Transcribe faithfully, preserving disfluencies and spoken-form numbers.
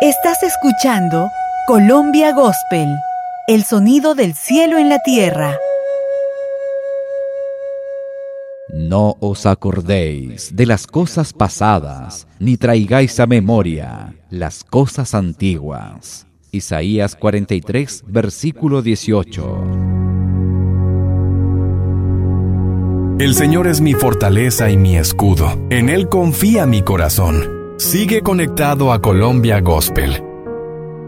Estás escuchando Colombia Gospel, el sonido del cielo en la tierra. No os acordéis de las cosas pasadas, ni traigáis a memoria las cosas antiguas. Isaías cuarenta y tres, versículo dieciocho. El Señor es mi fortaleza y mi escudo. En Él confía mi corazón. Sigue conectado a Colombia Gospel